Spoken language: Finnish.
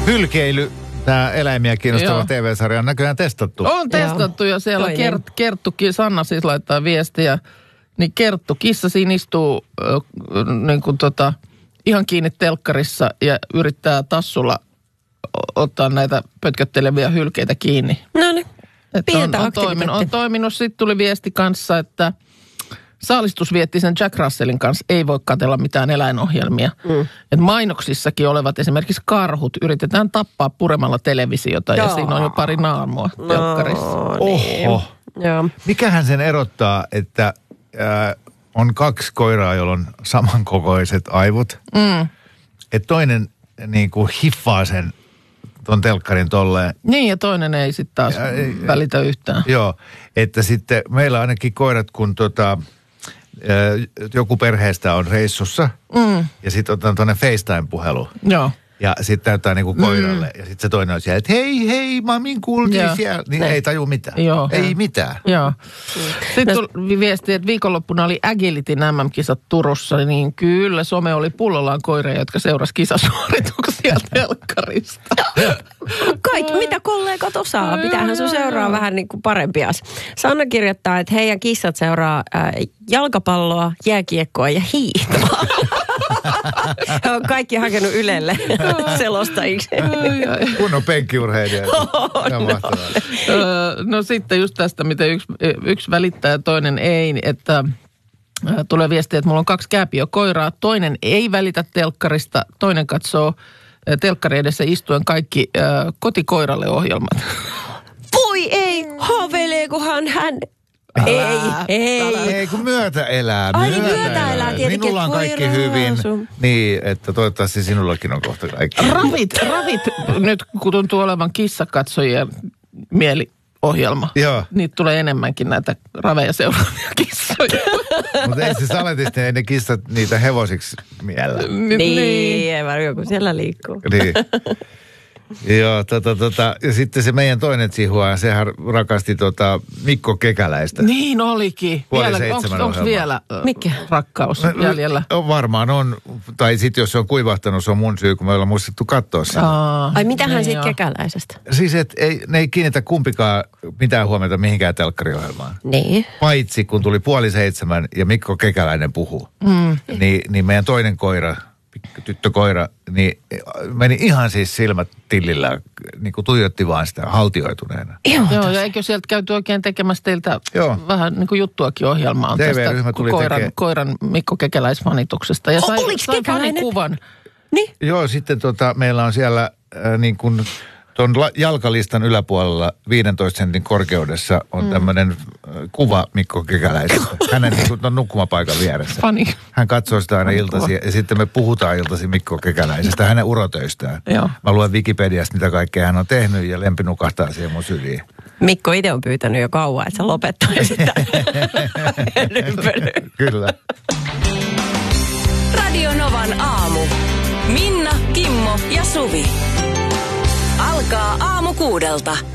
hylkeily, tämä eläimiä kiinnostava TV-sarja on näköjään testattu. On testattu ja siellä Kerttukin, Sanna siis laittaa viestiä, niin Kerttu, kissa siinä istuu niin kuin ihan kiinni telkkarissa ja yrittää tassulla ottaa näitä pötkötteleviä hylkeitä kiinni. No niin, pientä aktiviteettia. On toiminut. Sitten tuli viesti kanssa, että saalistusviettisen Jack Russellin kanssa ei voi katsella mitään eläinohjelmia. Et mainoksissakin olevat esimerkiksi karhut yritetään tappaa puremalla televisiota ja siinä on jo pari naamua telkkarissa. Oho. Joo. Mikähän sen erottaa, että on 2 koiraa, joilla on samankokoiset aivot. Että toinen niin kuin hiffaa sen ton telkkarin tolleen. Niin ja toinen ei sitten taas välitä yhtään. Joo, että sitten meillä ainakin koirat, kun joku perheestä on reissussa ja sitten otetaan tuonne FaceTime-puhelu. Joo. Ja sitten näyttää niinku koiralle. Ja sitten se toinen on siellä, että hei, mamin kuultiin siellä. Niin ei taju mitään. Joo. Ei mitään. Joo. Sitten tuli viesti, että viikonloppuna oli Agilityn MM-kisat Turussa. Niin kyllä, some oli pullollaan koireja, jotka seurasi kisasuorituksia telkkarista. Mitä kollegat osaa? Pitäähän sun seuraa vähän niin kuin parempia. Sanna kirjoittaa, että heidän kissat seuraa jalkapalloa, jääkiekkoa ja hiihtoa. He on kaikki hakenut Ylelle selostajiksi. Kun on penkkiurheilija. No sitten just tästä, miten yksi välittää ja toinen ei, että tulee viestiä, että mulla on 2 kääpiökoiraa. Toinen ei välitä telkkarista, toinen katsoo telkkari edessä istuen kaikki kotikoiralle ohjelmat. Voi ei, haaveileekohan hän? Ei, kun myötä elää. Tietenkin. Minulla on kaikki hyvin. Niin, että toivottavasti sinullakin on kohta kaikki. Ravit nyt kun tuntuu olevan kissakatsojien mieliohjelma. Joo. Niitä tulee enemmänkin näitä raveja seuraavia kissoja. Mutta ei se saletisti, ei ne kissat niitä hevosiksi miellä. Niin, ei varmaan joku siellä liikkuu. Niin. Joo, ja sitten se meidän toinen tsihua, sehän rakasti Mikko Kekäläistä. Niin olikin. Onko vielä rakkaus jäljellä? Varmaan on, tai sitten jos se on kuivahtanut, se on mun syy, kun me ollaan muistettu katsoa sitä. Ai mitähän siitä Kekäläisestä? Siis, että ne ei kiinnitä kumpikaan mitään huomiota mihinkään telkkariohjelmaan. Niin. Paitsi kun tuli 6:30 ja Mikko Kekäläinen puhuu, niin meidän toinen koira, tyttökoira, niin meni ihan siis silmät tillillä, niin kuin tuijotti vaan sitä haltioituneena. Joo, ja eikö sieltä käyty oikein tekemässä teiltä vähän niin kuin juttuakin ohjelmaan tästä koiran Mikko Kekäläisfanituksesta. Ja sai kuvan. Niin? Joo, sitten meillä on siellä niin kuin tuon jalkalistan yläpuolella 15 sentin korkeudessa on tämmöinen kuva Mikko Kekäläisestä. Hänen niin nukkumapaikan vieressä. Funny. Hän katsoo sitä aina iltasi ja sitten me puhutaan iltasi Mikko Kekäläisestä, hänen urotöistään. Joo. Mä luen Wikipediasta, mitä kaikkea hän on tehnyt ja lempi nukahtaa siihen mun syliin. Mikko itse on pyytänyt jo kauan, että sä lopettaisit Kyllä. Radio Novan aamu. Minna, Kimmo ja Suvi. Alkaa aamu 6:00.